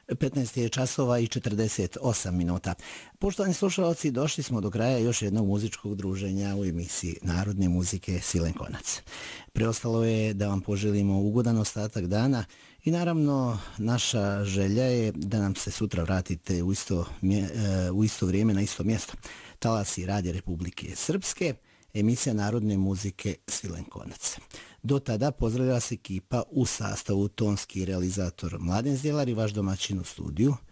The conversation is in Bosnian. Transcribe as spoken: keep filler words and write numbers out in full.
petnaest je časova i četrdeset osam minuta. Poštovani slušalci, došli smo do kraja još jednog muzičkog druženja u emisiji Narodne muzike Svilen Konac. Preostalo je da vam poželimo ugodan ostatak dana i naravno naša želja je da nam se sutra vratite u isto, u isto vrijeme na isto mjesto. Talasi Radija Republike Srpske, emisija Narodne muzike Svilen Konac. Do tada pozdravlja se ekipa u sastavu tonski realizator Mladen Zdjelar i vaš domaćin u studiju